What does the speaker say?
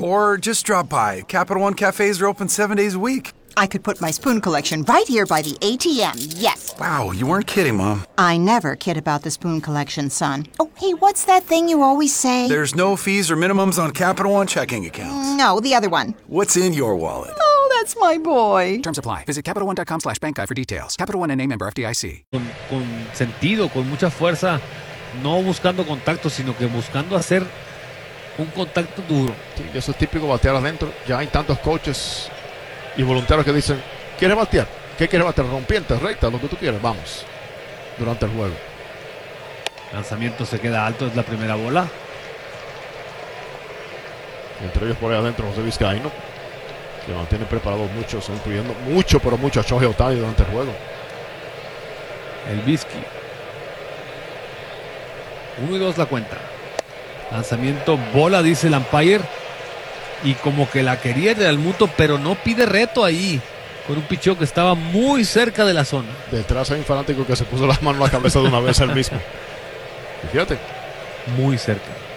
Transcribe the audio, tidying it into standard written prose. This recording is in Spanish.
Or just drop by. Capital One cafes are open 7 days a week. I could put my spoon collection right here by the ATM, yes. Wow, you weren't kidding, Mom. I never kid about the spoon collection, son. Oh, hey, what's that thing you always say? There's no fees or minimums on Capital One checking accounts. No, the other one. What's in your wallet? Oh, that's my boy. Terms apply. Visit CapitalOne.com/bank guide for details. Capital One and member FDIC. Con sentido, con mucha fuerza, no buscando contacto, sino que buscando hacer un contacto duro. Sí, eso es típico, batear adentro. Ya hay tantos coaches y voluntarios que dicen, ¿quieres batear? ¿Qué quieres batear? Rompientes, recta, lo que tú quieras, vamos. Durante el juego. Lanzamiento se queda alto, es la primera bola. Entre ellos por ahí adentro José Vizcaíno, que mantiene preparados muchos, incluyendo mucho, pero mucho a Shohei Ohtani durante el juego. El Vizqui. 1-2 la cuenta. Lanzamiento, bola, dice el umpire. Y como que la quería el Realmuto, pero no pide reto ahí. Con un picheo que estaba muy cerca de la zona. Detrás hay un fanático que se puso las manos en la cabeza de una vez él mismo. Y fíjate. Muy cerca.